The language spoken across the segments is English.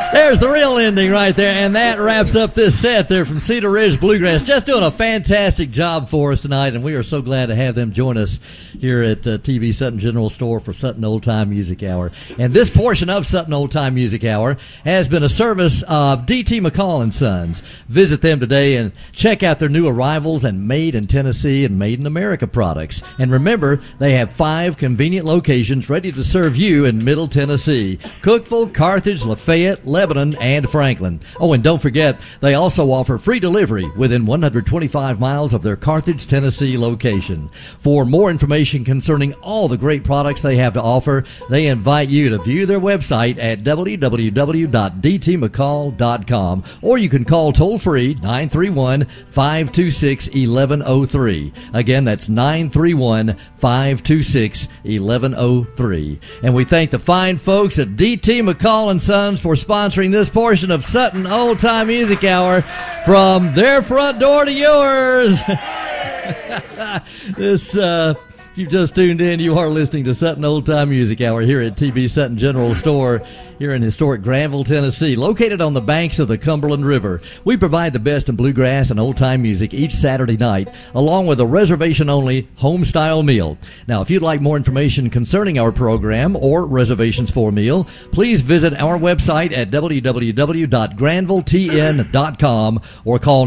There's the real ending right there, and that wraps up this set there from Cedar Ridge Bluegrass. Just doing a fantastic job for us tonight, and we are so glad to have them join us here at TV Sutton General Store for Sutton Old Time Music Hour. And this portion of Sutton Old Time Music Hour has been a service of D.T. McCall and Sons. Visit them today and check out their new arrivals and made in Tennessee and made in America products. And remember, they have 5 convenient locations ready to serve you in Middle Tennessee: Cookeville, Carthage, Lafayette, Lebanon, and Franklin. Oh, and don't forget, they also offer free delivery within 125 miles of their Carthage, Tennessee location. For more information concerning all the great products they have to offer, they invite you to view their website at www.dtmccall.com, or you can call toll-free 931-526-1103. Again, that's 931-526-1103. And we thank the fine folks at D.T. McCall and Sons for sponsoring this portion of Sutton Old Time Music Hour, from their front door to yours. If you've just tuned in, you are listening to Sutton Old Time Music Hour here at TV Sutton General Store here in historic Granville, Tennessee, located on the banks of the Cumberland River. We provide the best in bluegrass and old-time music each Saturday night, along with a reservation-only home-style meal. Now, if you'd like more information concerning our program or reservations for a meal, please visit our website at www.granvilletn.com or call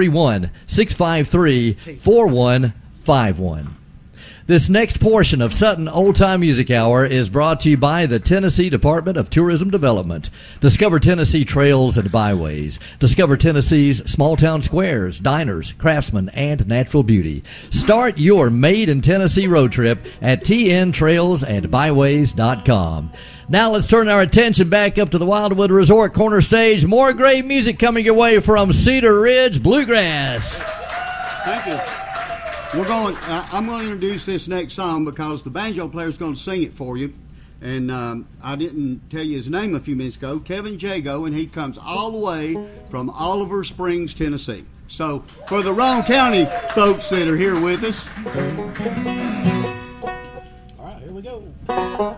931-653-4151. This next portion of Sutton Old Time Music Hour is brought to you by the Tennessee Department of Tourism Development. Discover Tennessee trails and byways. Discover Tennessee's small town squares, diners, craftsmen, and natural beauty. Start your Made in Tennessee road trip at tntrailsandbyways.com. Now let's turn our attention back up to the Wildwood Resort corner stage. More great music coming your way from Cedar Ridge Bluegrass. Thank you. I'm going to introduce this next song because the banjo player is going to sing it for you. And I didn't tell you his name a few minutes ago, Kevin Jago, and he comes all the way from Oliver Springs, Tennessee. So for the Roane County folks that are here with us. All right, here we go.